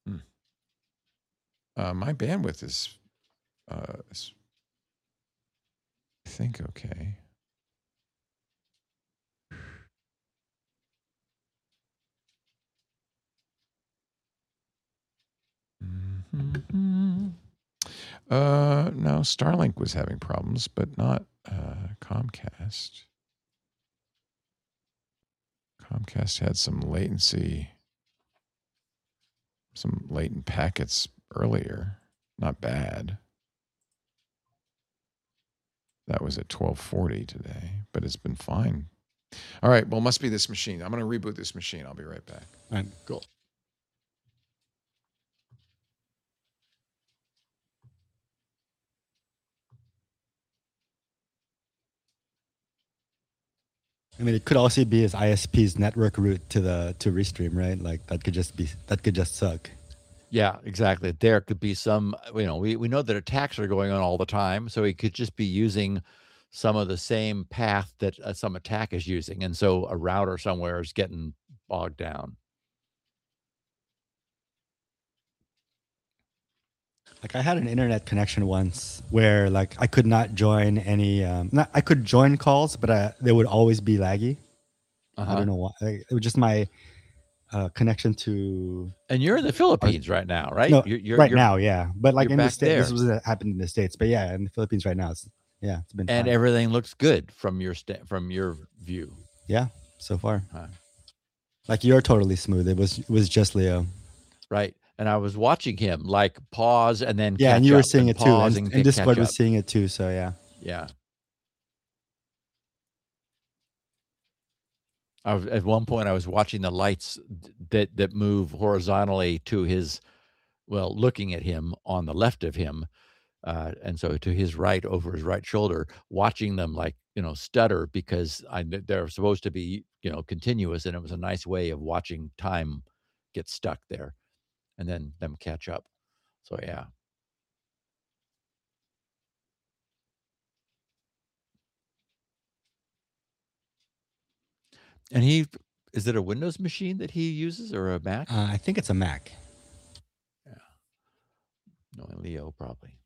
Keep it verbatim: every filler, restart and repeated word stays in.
Hmm. Uh, my bandwidth is, uh, is I think okay. Mhm. Uh, no, Starlink was having problems, but not uh, Comcast. Comcast had some latency, some latent packets earlier. Not bad. That was at twelve forty today, but it's been fine. All right, well, must be this machine. I'm going to reboot this machine. I'll be right back. All right, cool. I mean, it could also be his I S P's network route to the to Restream, right? Like that could just be that could just suck. Yeah, exactly. There could be some, you know, we we know that attacks are going on all the time, so he could just be using some of the same path that uh, some attack is using, and so a router somewhere is getting bogged down. Like I had an internet connection once where like I could not join any. Um, not, I could join calls, but uh, they would always be laggy. I Uh-huh. don't know why. Like, it was just my uh, connection to. And you're in the Our, Philippines right now, right? no, You're you're right you're now, yeah. But like you're in the back state, this there, was uh, happened in the States. But yeah, in the Philippines right now, it's yeah, it's been and fine. everything looks good from your sta from your view. Yeah, so far. Huh. Like you're totally smooth. It was it was just Leo. Right, and I was watching him, like, pause and then Yeah, and catch you were up, seeing and it too, pause and and and get Discord catch was up. seeing it too. So yeah. Yeah. I was at one point, I was watching the lights th that that move horizontally to his well, looking at him on the left of him, uh, and so to his right, over his right shoulder, watching them, like, you know, stutter because I kn they're supposed to be, you know, continuous, and it was a nice way of watching time get stuck there and then them catch up. So, yeah. And he is it a Windows machine that he uses or a Mac? Uh, I think it's a Mac. Yeah. Knowing Leo, probably.